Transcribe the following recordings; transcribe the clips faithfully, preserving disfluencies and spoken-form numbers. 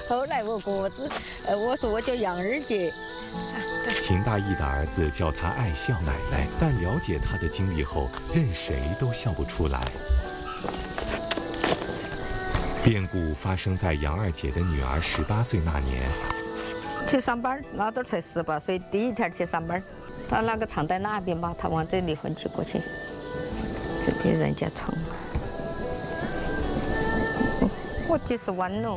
后来我哥子，呃，我说我叫杨二姐。 秦大义的儿子叫她爱笑奶奶，但了解她的经历后，任谁都笑不出来。变故发生在杨二姐的女儿十八岁那年。 去上班，那都才十八岁，第一天去上班，他那个藏在那边吧，他往这里混去过去，就被人家冲。我几十万了。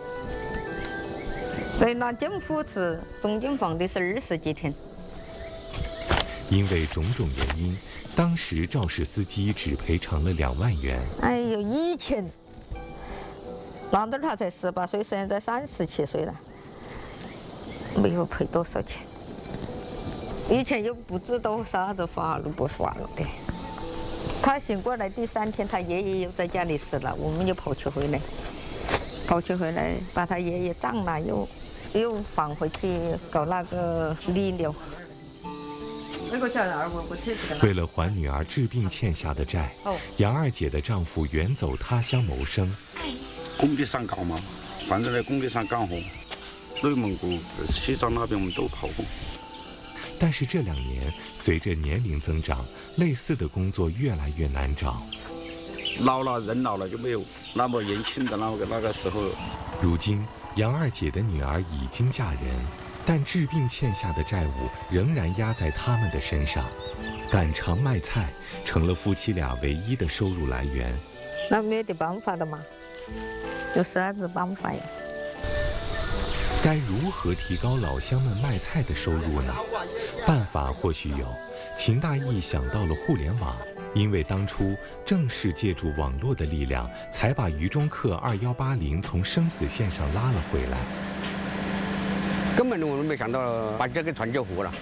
所以那政府是中间放的是二十几天。 因为种种原因，当时肇事司机只赔偿了两万元。 哎呦，以前那阵他才十八岁，现在三十七岁了，没有赔多少钱。以前又不知道啥子法律不法律的。他醒过来第三天，他爷爷又在家里死了，我们就跑去回来，跑去回来把他爷爷葬了，又。又放回去搞那个理疗。那个叫二我我车子为了还女儿治病欠下的债，哦、杨二姐的丈夫远走他乡谋生。 工地上干嘛？反正在工地上干活，内蒙古、西藏那边我们都跑过。 但是这两年，随着年龄增长，类似的工作越来越难找。 老了，人老了就没有那么年轻的那个那个时候。 如今。杨二姐的女儿已经嫁人，但治病欠下的债务仍然压在他们的身上。赶场卖菜成了夫妻俩唯一的收入来源。 那没得办法的嘛，有啥子办法呀？ 该如何提高老乡们卖菜的收入呢？办法或许有，秦大义想到了互联网。因为当初正是借助网络的力量，才把渝中客二幺八零从生死线上拉了回来。 根本我们没想到把这个船救活了。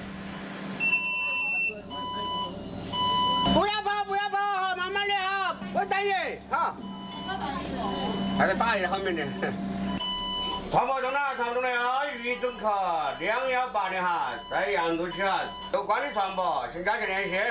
不要跑，不要跑，好，慢慢的啊，我大爷啊， 还在大爷后面呢。 差不多了，差不多了啊！渝中客两幺八零哈，在扬州区哈，有关的船舶请加强联系。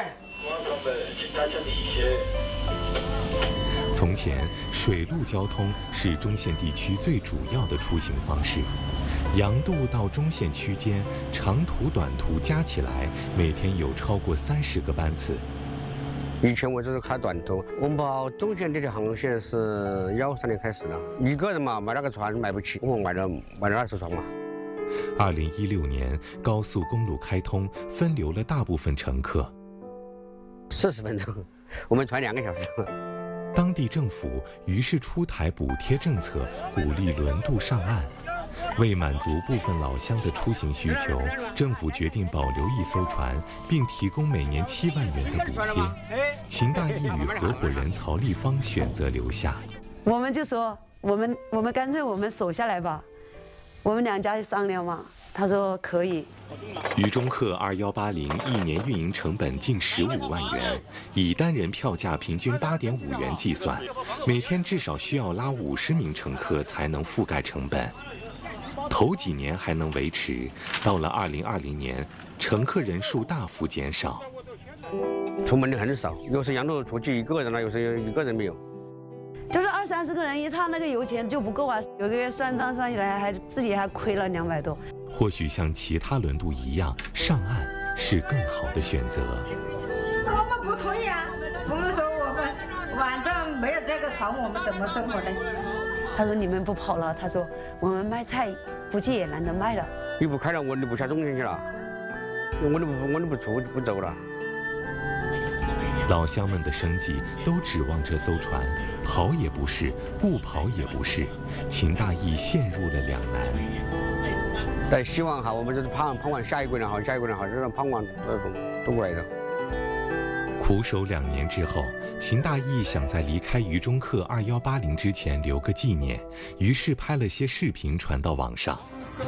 从前，水陆交通是中线地区最主要的出行方式。杨渡到中线区间，长途短途加起来，每天有超过三十个班次。 以前我就是开短途，我们跑中线这条航线是幺三年开始的，一个人嘛买那个船买不起，我们买了买了二十船嘛。 二零一六年，高速公路开通，分流了大部分乘客。 四十分钟，我们船两个小时。 当地政府于是出台补贴政策，鼓励轮渡上岸。为满足部分老乡的出行需求，政府决定保留一艘船，并提供每年七万元的补贴。秦大义与合伙人曹立芳选择留下。 我们就说，我们我们干脆我们守下来吧。我们两家商量嘛，他说可以。 渝中客二幺八零一年运营成本近十五万元，以单人票价平均八点五元计算，每天至少需要拉五十名乘客才能覆盖成本。头几年还能维持，到了二零二零年，乘客人数大幅减少， 出门的很少，有时杨渡出去一个人了，有时一个人没有。 就是二三十个人，一趟那个油钱就不够啊，有个月算账算起来还自己还亏了两百多。 或许像其他轮渡一样，上岸是更好的选择。 我们不同意啊，我们说我们晚上没有这个船，我们怎么生活呢？ 他说你们不跑了，他说我们卖菜估计也懒得卖了。 你不开了，我就不下中间去了，我都不我都不出不走了。 老乡们的生计都指望这艘船，跑也不是，不跑也不是，秦大义陷入了两难。 但希望哈，我们就是盼盼望下一个人好，下一个人好，这种盼望这种都过来的。 苦守两年之后，秦大义想在离开渝中客二幺八零之前留个纪念，于是拍了些视频传到网上。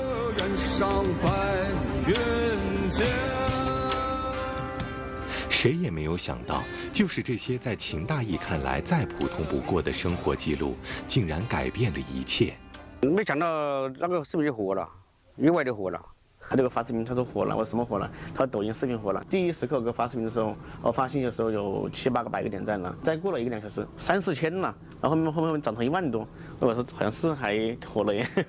谁也没有想到，就是这些在秦大义看来再普通不过的生活记录，竟然改变了一切。 没想到那个视频就火了，意外的火了。 他这个发视频，他说火了，我说什么火了？他说抖音视频火了。第一时刻给我发视频的时候，我发信息的时候有七八个百个点赞了，再过了一个两小时，三四千了，然后后面后面涨成一万多，我说好像是还火了耶。